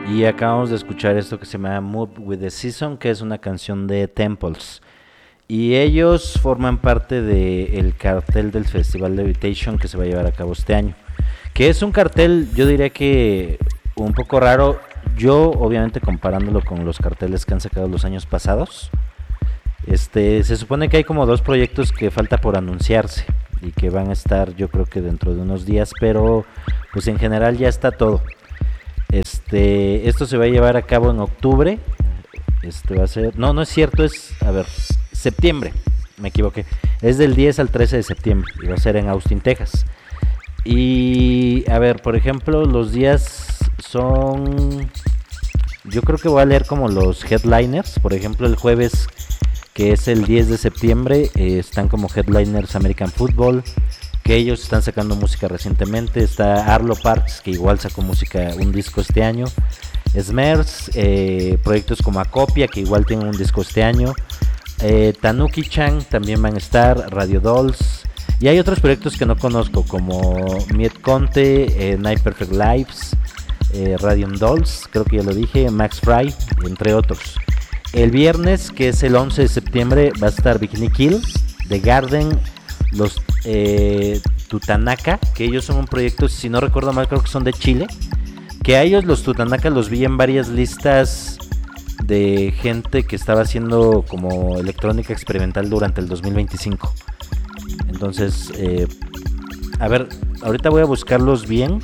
Y acabamos de escuchar esto que se llama Move with the Season, que es una canción de Temples. Y ellos forman parte del cartel del Festival Levitation que se va a llevar a cabo este año. Que es un cartel, yo diría que un poco raro. Yo, obviamente, comparándolo con los carteles que han sacado los años pasados. Se supone que hay como dos proyectos que falta por anunciarse y que van a estar, yo creo que dentro de unos días, pero pues en general ya está todo. Esto se va a llevar a cabo en octubre. Va a ser, no es cierto, a ver, septiembre, me equivoqué. Es del 10 al 13 de septiembre y va a ser en Austin, Texas. Y a ver, por ejemplo, los días son, yo creo que voy a leer como los headliners. Por ejemplo, el jueves, que es el 10 de septiembre, están como headliners American Football, que ellos están sacando música recientemente. Está Arlo Parks, que igual sacó música, un disco este año. Smers, proyectos como Acopia, que igual tienen un disco este año. Tanuki-chan también van a estar, Radio Dolls. Y hay otros proyectos que no conozco, como Miet Conte, Night Perfect Lives, Radium Dolls, creo que ya lo dije, Max Fry, entre otros. El viernes, que es el 11 de septiembre, va a estar Bikini Kill, The Garden, los Tutanaka, que ellos son un proyecto, si no recuerdo mal, creo que son de Chile. Que a ellos, los Tutanaka, los vi en varias listas de gente que estaba haciendo como electrónica experimental durante el 2025. Entonces, a ver, ahorita voy a buscarlos bien.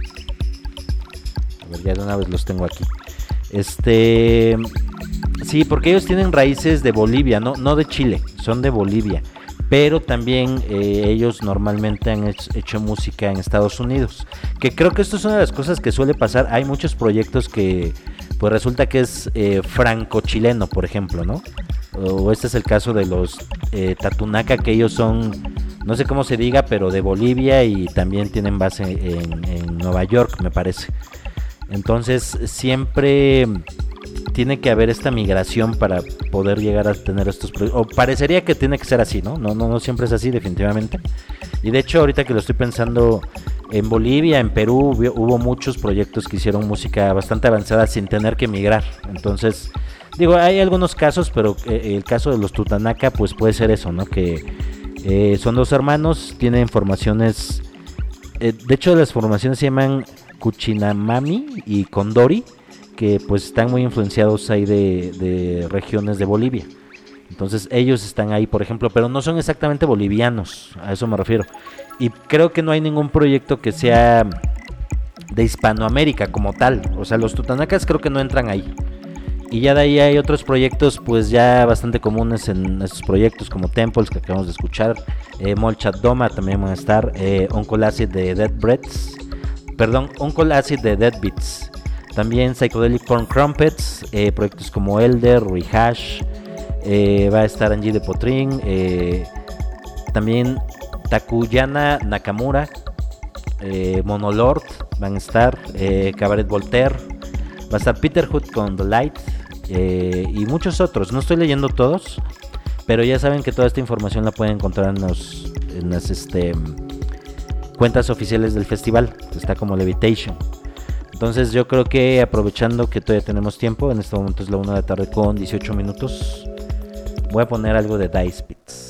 A ver, ya de una vez los tengo aquí. Sí, porque ellos tienen raíces de Bolivia, no de Chile, son de Bolivia. Pero también ellos normalmente han hecho música en Estados Unidos. Que creo que esto es una de las cosas que suele pasar. Hay muchos proyectos que pues resulta que es franco-chileno, por ejemplo, ¿no? O este es el caso de los Tatunaka, que ellos son, no sé cómo se diga, pero de Bolivia y también tienen base en Nueva York, me parece. Entonces siempre tiene que haber esta migración para poder llegar a tener estos proyectos, o parecería que tiene que ser así, ¿no? No siempre es así, definitivamente. Y de hecho, ahorita que lo estoy pensando, en Bolivia, en Perú, hubo muchos proyectos que hicieron música bastante avanzada sin tener que migrar. Entonces, digo, hay algunos casos, pero el caso de los Tutanaka, pues puede ser eso, ¿no? Que son dos hermanos, tienen formaciones, de hecho las formaciones se llaman Cuchinamami y Condori, que pues están muy influenciados ahí de regiones de Bolivia. Entonces ellos están ahí, por ejemplo, pero no son exactamente bolivianos, a eso me refiero. Y creo que no hay ningún proyecto que sea de Hispanoamérica como tal. O sea, los Tutanakas creo que no entran ahí. Y ya de ahí hay otros proyectos pues ya bastante comunes en estos proyectos, como Temples, que acabamos de escuchar. Molchat Doma también van a estar. Uncle Acid de Dead Breaths. Perdón, Uncle Acid de Dead Beats. También Psychedelic Porn Crumpets, proyectos como Elder, Rehash, va a estar Angie de Potrin, también Takuyana Nakamura, Monolord van a estar, Cabaret Voltaire, va a estar Peter Hood con The Light, y muchos otros. No estoy leyendo todos, pero ya saben que toda esta información la pueden encontrar en las cuentas oficiales del festival. Está como Levitation. Entonces yo creo que, aprovechando que todavía tenemos tiempo, en este momento es la 1 de la tarde con 18 minutos, voy a poner algo de Dice Beats.